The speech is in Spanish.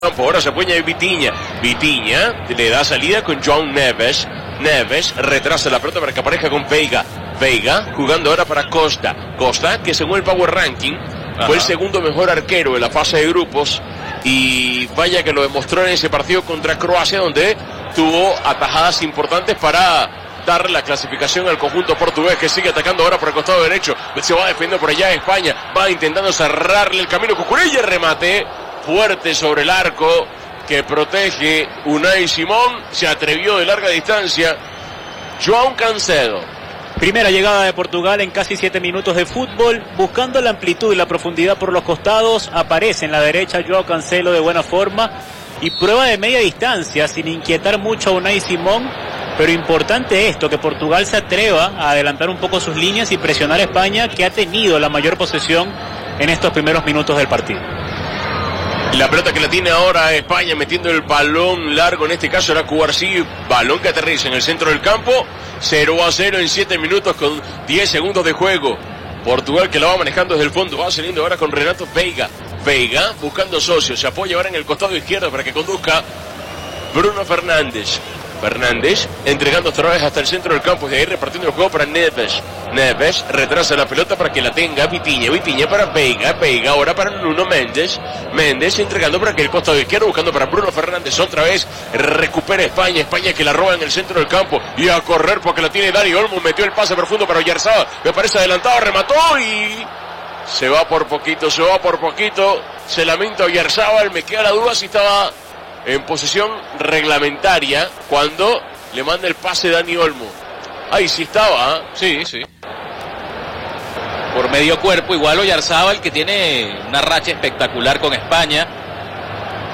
Ahora se apoya de Vitinha. Vitinha le da salida con João Neves. Neves retrasa la pelota para que aparezca con Veiga. Veiga jugando ahora para Costa. Costa, que según el Power Ranking fue el segundo mejor arquero en la fase de grupos. Y vaya que lo demostró en ese partido contra Croacia, donde tuvo atajadas importantes para darle la clasificación al conjunto portugués, que sigue atacando ahora por el costado derecho. Se va defendiendo por allá España. Va intentando cerrarle el camino. Cucurella, remate fuerte sobre el arco que protege Unai Simón. Se atrevió de larga distancia João Cancelo. Primera llegada de Portugal en casi 7 minutos de fútbol, buscando la amplitud y la profundidad por los costados. Aparece en la derecha João Cancelo de buena forma y prueba de media distancia sin inquietar mucho a Unai Simón. Pero importante esto, que Portugal se atreva a adelantar un poco sus líneas y presionar a España, que ha tenido la mayor posesión en estos primeros minutos del partido. La pelota que la tiene ahora España, metiendo el balón largo, en este caso era Cubarsí, balón que aterriza en el centro del campo. 0-0 en 7 minutos con 10 segundos de juego. Portugal, que la va manejando desde el fondo, va saliendo ahora con Renato Veiga. Veiga buscando socios, se apoya ahora en el costado izquierdo para que conduzca Bruno Fernández. Fernández entregando otra vez hasta el centro del campo, de ahí repartiendo el juego para Neves. Neves retrasa la pelota para que la tenga Vitinha. Vitinha para Veiga. Veiga ahora para Nuno Mendes. Mendes entregando para que el costado izquierdo, buscando para Bruno Fernández. Otra vez recupera España. España que la roba en el centro del campo. Y a correr porque la tiene Dani Olmo. Metió el pase profundo para Oyarzabal. Me parece adelantado, remató y se va por poquito, se va por poquito. Se lamenta Oyarzabal. Me queda la duda si estaba en posición reglamentaria cuando le manda el pase Dani Olmo. Ahí sí estaba, ¿eh? Sí, sí. Por medio cuerpo, igual Oyarzabal, que tiene una racha espectacular con España.